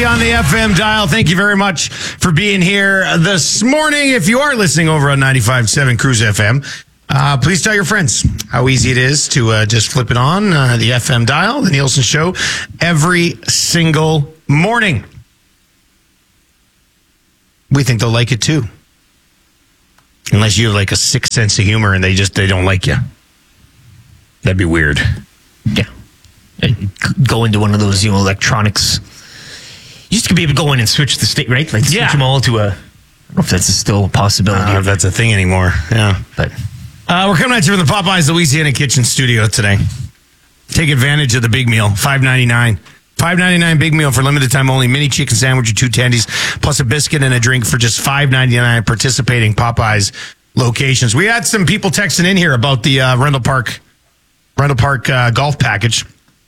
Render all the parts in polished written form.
on the FM dial. Thank you very much for being here this morning. If you are listening over on 95.7 Cruise FM, please tell your friends how easy it is to just flip it on the FM dial, the Nielsen Show, every single morning. We think they'll like it too. Unless you have like a sick sense of humor and they don't like you. That'd be weird. Yeah. Go into one of those, electronics. You used to be able to go in and switch the state, right? Like switch them all to a. I don't know if that's still a possibility. I don't know if that's a thing anymore. Yeah. But we're coming at you from the Popeyes Louisiana Kitchen Studio today. Take advantage of the big meal, $5.99. $5.99 big meal for limited time only. Mini chicken sandwich or 2 tendies, plus a biscuit and a drink for just $5.99. Participating Popeyes locations. We had some people texting in here about the Rendell Park golf package.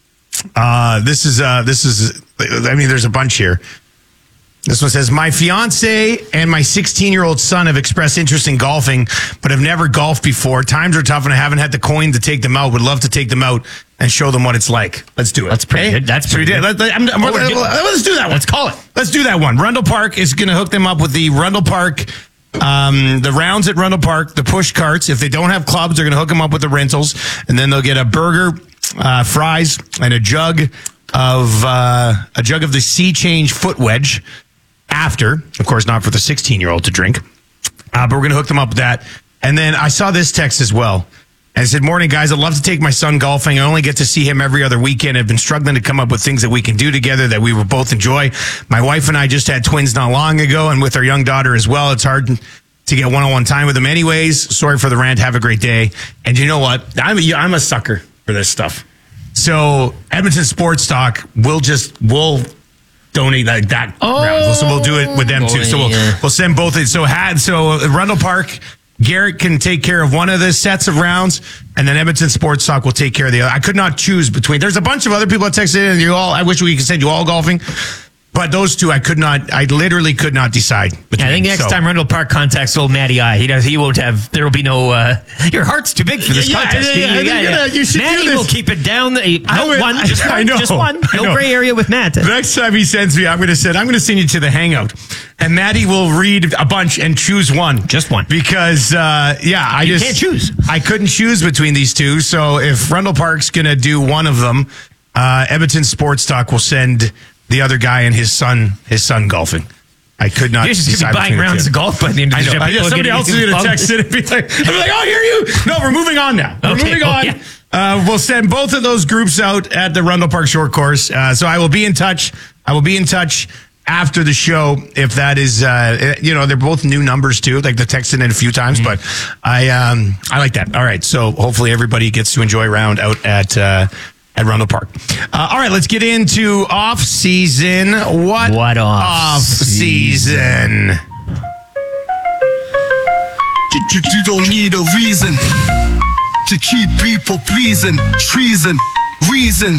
This is. I mean, there's a bunch here. This one says, my fiance and my 16-year-old son have expressed interest in golfing, but have never golfed before. Times are tough and I haven't had the coin to take them out. Would love to take them out and show them what it's like. Let's do it. That's pretty good. That's pretty good. Let's do that one. Let's call it. Let's do that one. Rendell Park is going to hook them up with the Rendell Park, the rounds at Rendell Park, the push carts. If they don't have clubs, they're going to hook them up with the rentals, and then they'll get a burger, fries, and a jug of the Sea Change foot wedge. After, of course, not for the 16-year-old to drink, but we're going to hook them up with that. And then I saw this text as well. And it said, morning, guys. I'd love to take my son golfing. I only get to see him every other weekend. I've been struggling to come up with things that we can do together that we will both enjoy. My wife and I just had twins not long ago, and with our young daughter as well. It's hard to get one-on-one time with them anyways. Sorry for the rant. Have a great day. And you know what? I'm a sucker for this stuff. So Edmonton Sports Talk will donate like that round. So we'll do it with them too. So we'll send both. So Rendell Park, Garrett can take care of one of the sets of rounds, and then Edmonton Sports Talk will take care of the other. I could not choose between. There's a bunch of other people that texted in, and I wish we could send you all golfing. But those two, I literally could not decide between. I think next time Rendell Park contacts old Matty I, he won't have, there will be no, your heart's too big for this contest. You should Matty will keep it down. Just one. No gray area with Matt. The next time he sends me, I'm going to send you to the Hangout. And Matty will read a bunch and choose one. Just one. Because, you can't choose. I couldn't choose between these two. So if Rendell Park's going to do one of them, Edmonton Sports Talk will send the other guy and his son golfing. I could not. You're just going to be buying rounds of golf by the end of the show. I know. Somebody else is going to text it and be like, oh, hear you. No, we're moving on now. We're moving on. Yeah. We'll send both of those groups out at the Rendell Park Short Course. So I will be in touch. After the show, if that is, they're both new numbers too. Like the texted in a few times, but I like that. All right. So hopefully everybody gets to enjoy a round out at Rendell Park. All right, let's get into off-season. What off-season? You don't need a reason to keep people pleasing. Treason, reason.